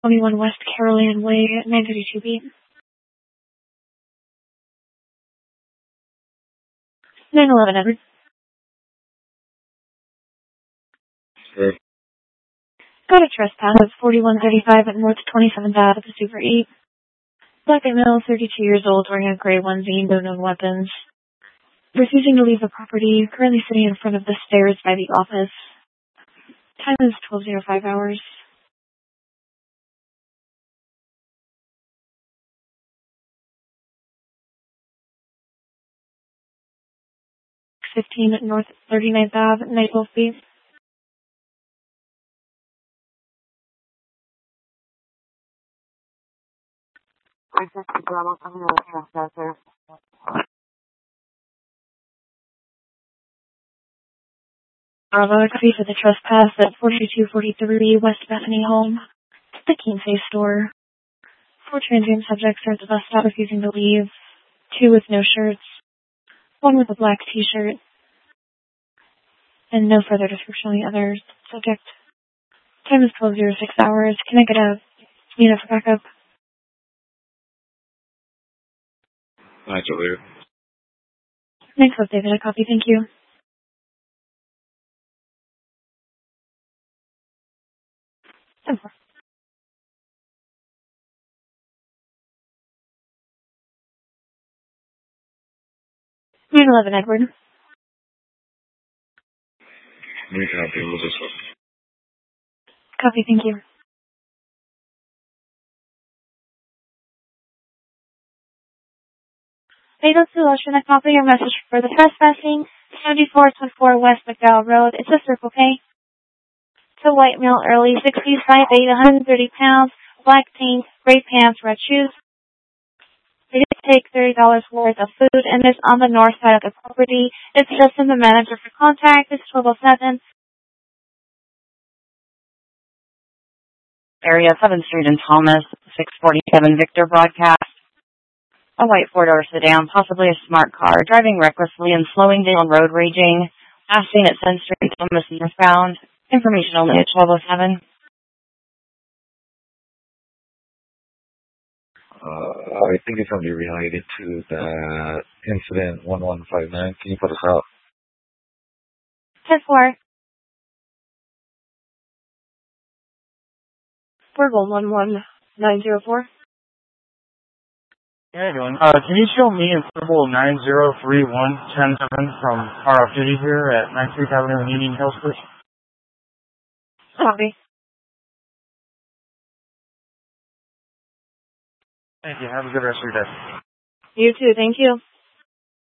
21 West Caroline Way, 932B. 911 Edward. Hey. Got a trespass at 4135 at North 27th Ave at the Super 8. Black male, 32 years old, wearing a gray onesie, no known weapons. Refusing to leave the property, currently sitting in front of the stairs by the office. Time is 12:05 hours. 15 at North 39th Ave, Night Wolf B. Bravo, copy for the trespass at 4243 West Bethany Home. It's the Keen Face store. 4 transient subjects are at the bus stop refusing to leave. 2 with no shirts. 1 with a black t-shirt. And no further description on the other subject. Time is 12:06 hours. Can I get a unit for backup? Nice over here. Next up, David, I copy. Thank you. Oh, 911 Edward. We copy. We'll just Copy, thank you. Fatal Solution, I copy your message for the trespassing. 7424 West McDowell Road. It's a Circle K. It's a white male, early 60s, 5'8", 130 pounds, black jeans, gray pants, red shoes. They did take $30 worth of food and is on the north side of the property. It's just in the manager for contact. It's 1207. Area 7th Street and Thomas, 647 Victor broadcast. A white 4-door sedan, possibly a smart car, driving recklessly and slowing down road raging. Passing at 7th Street, Thomas northbound. Information only at 1207. I think it's going to be related to that incident 1159. Can you put us out? 10-4. Virgil 11904. Hey, everyone. Can you show me in Purple 9031-107 from RF Duty here at 93th Avenue and Union Hills, please? Copy. Thank you. Have a good rest of your day. You too. Thank you.